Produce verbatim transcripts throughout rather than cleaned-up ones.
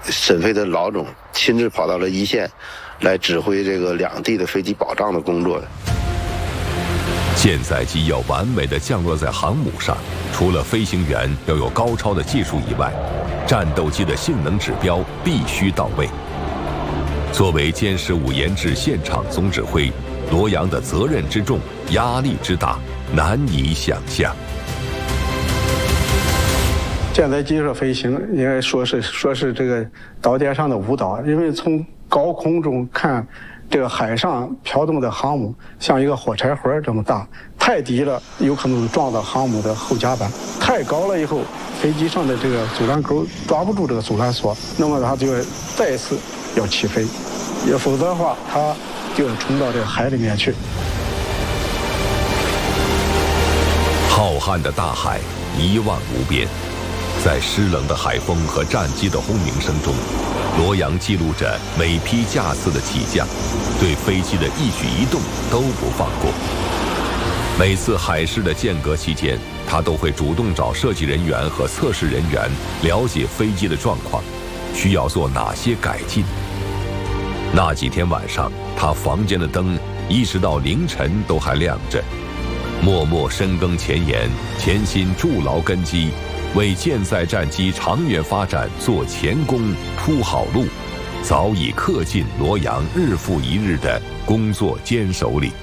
沈飞的老总亲自跑到了一线，来指挥这个两地的飞机保障的工作。 舰载机要完美的降落在航母上，除了飞行员要有高超的技术以外，战斗机的性能指标必须到位。作为歼十五研制现场总指挥，罗阳的责任之重、压力之大，难以想象。 舰载机上飞行，应该说是说是这个岛点上的舞蹈，因为从高空中看，这个海上飘动的航母像一个火柴盒这么大，太低了有可能撞到航母的后甲板，太高了以后，飞机上的这个阻拦钩抓不住这个阻拦索，那么它就再一次要起飞，也否则的话，它就要冲到这个海里面去。 浩瀚的大海一望无边，在湿冷的海风和战机的轰鸣声中，罗阳记录着每批架次的起降，对飞机的一举一动都不放过。每次海试的间隔期间，他都会主动找设计人员和测试人员了解飞机的状况，需要做哪些改进。那几天晚上，他房间的灯一直到凌晨都还亮着，默默深耕前沿，潜心筑牢根基，为舰载战机长远发展做前功铺好路，早已刻进罗阳日复一日的工作坚守里。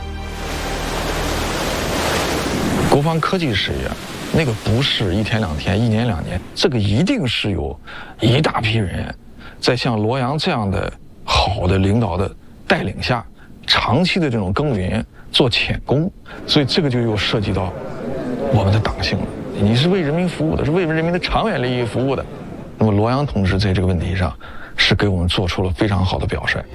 国防科技事业，那个不是一天两天、一年两年，这个一定是有一大批人在像罗阳这样的好的领导的带领下，长期的这种耕耘做潜攻，所以这个就又涉及到我们的党性了。你是为人民服务的，是为人民的长远利益服务的。那么罗阳同志在这个问题上是给我们做出了非常好的表率。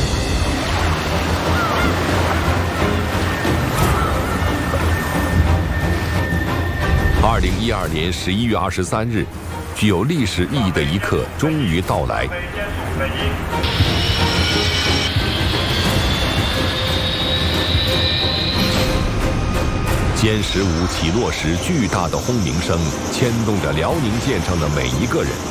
二零一二年十一月二十三日，具有历史意义的一刻终于到来。歼十五起落时，巨大的轰鸣声牵动着辽宁舰上的每一个人。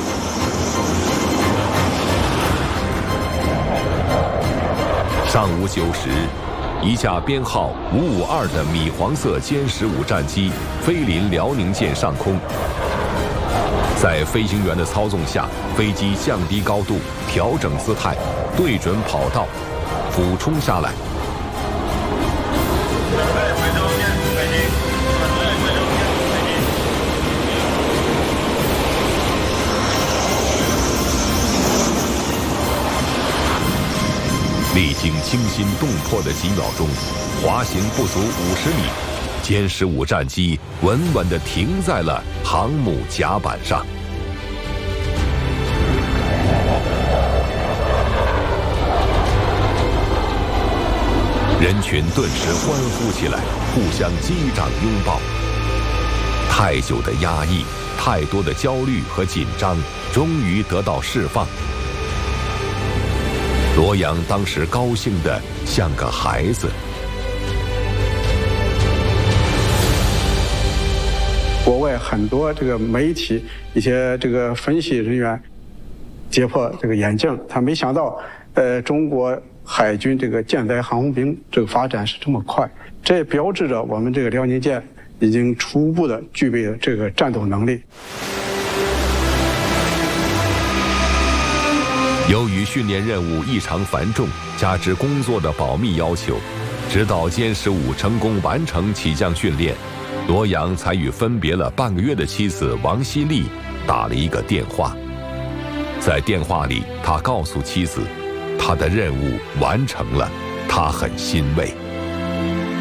上午九时，一架编号五五二的米黄色歼十五战机飞临辽宁舰上空，在飞行员的操纵下，飞机降低高度，调整姿态，对准跑道，俯冲下来。历经惊心动魄的几秒钟，滑行不足五十米，歼十五战机稳稳地停在了航母甲板上。人群顿时欢呼起来，互相击掌拥抱。太久的压抑，太多的焦虑和紧张，终于得到释放。罗阳当时高兴得像个孩子。 国外很多这个媒体、一些这个分析人员揭破这个眼镜，他没想到，呃，中国海军这个舰载航空兵这个发展是这么快，这也标志着我们这个辽宁舰已经初步的具备了这个战斗能力。 由于训练任务异常繁重，加之工作的保密要求，直到歼十五成功完成起降训练，罗阳才与分别了半个月的妻子王希丽打了一个电话。在电话里，他告诉妻子，他的任务完成了，他很欣慰。